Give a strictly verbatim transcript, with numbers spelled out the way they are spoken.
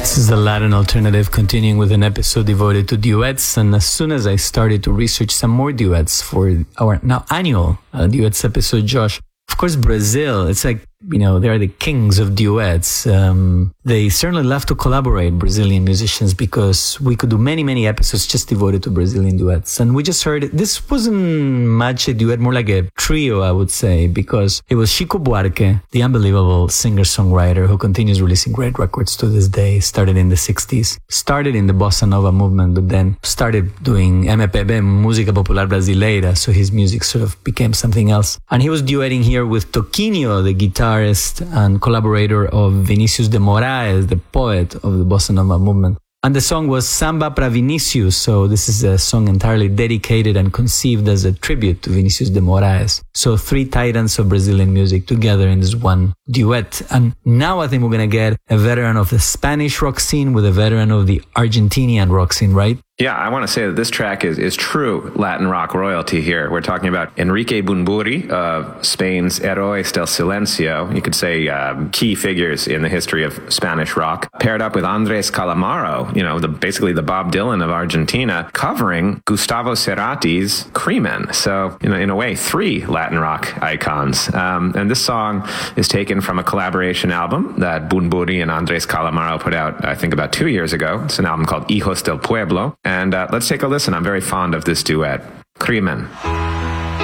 This is the Latin Alternative, continuing with an episode devoted to duets. And as soon as I started to research some more duets for our now annual uh, duets episode, Josh, of course, Brazil, it's like, you know, they are the kings of duets. Um, they certainly love to collaborate, Brazilian musicians, because we could do many, many episodes just devoted to Brazilian duets. And we just heard, this wasn't much a duet, more like a trio, I would say, because it was Chico Buarque, the unbelievable singer-songwriter who continues releasing great records to this day, started in the sixties, started in the Bossa Nova movement, but then started doing M P B, Música Popular Brasileira, so his music sort of became something else. And he was duetting here with Toquinho, the guitarist and collaborator of Vinicius de Moraes, the poet of the Bossa Nova movement. And the song was Samba pra Vinicius, so this is a song entirely dedicated and conceived as a tribute to Vinicius de Moraes. So three titans of Brazilian music together in this one duet. And now I think we're going to get a veteran of the Spanish rock scene with a veteran of the Argentinian rock scene, right? Yeah, I want to say that this track is, is true Latin rock royalty here. We're talking about Enrique Bunbury of Spain's Héroes del Silencio. You could say um, key figures in the history of Spanish rock, paired up with Andrés Calamaro, you know, the, basically the Bob Dylan of Argentina, covering Gustavo Cerati's Crimen. So, you know, in a way, three Latin rock icons. Um, and this song is taken from a collaboration album that Bunbury and Andrés Calamaro put out, I think, about two years ago. It's an album called Hijos del Pueblo. And uh, let's take a listen. I'm very fond of this duet. Crimen.